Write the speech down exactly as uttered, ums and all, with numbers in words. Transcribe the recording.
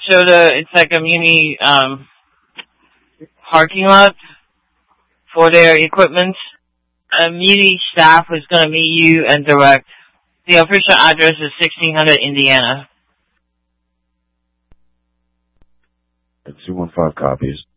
Minnesota, it's like a mini um, parking lot for their equipment. A muni staff is going to meet you and direct. The official address is sixteen hundred Indiana. two one five copies.